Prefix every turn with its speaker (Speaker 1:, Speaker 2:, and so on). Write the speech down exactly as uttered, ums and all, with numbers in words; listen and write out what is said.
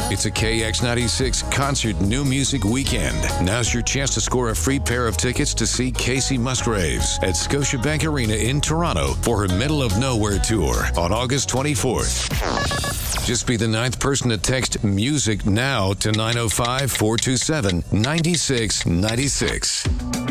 Speaker 1: It's a K X ninety-six concert new music weekend. Now's your chance to score a free pair of tickets to see Casey Musgraves at Scotiabank Arena in Toronto for her Middle of Nowhere tour on August twenty-fourth. Just be the ninth person to text MUSIC NOW to nine oh five, four two seven, nine six nine six.